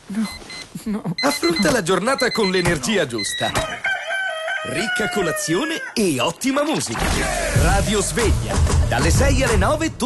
Affronta la giornata con l'energia giusta. Ricca colazione e ottima musica. Radio Sveglia. Dalle 6 alle 9